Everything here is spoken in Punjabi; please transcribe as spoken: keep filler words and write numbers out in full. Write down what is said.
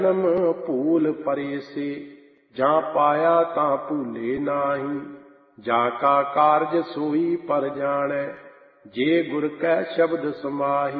ਜਨਮ ਭੂਲ ਪਰੇਸੇ, ਜਾਂ ਪਾਇਆ ਤਾਂ ਭੂਲੇ ਨਾਹੀ। ਜਾ ਕਾ ਕਾਰਜ ਸੋਈ ਪਰ ਜਾਣੈ, ਜੇ ਗੁਰ ਕੈ ਸ਼ਬਦ ਸਮਾਹੀ।